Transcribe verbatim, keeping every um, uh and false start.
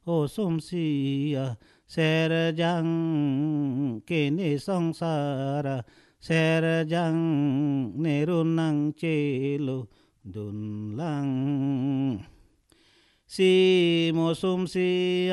ô sum si ser jang kene sangsara ser jang nerunang chelo dun lang si mo sum si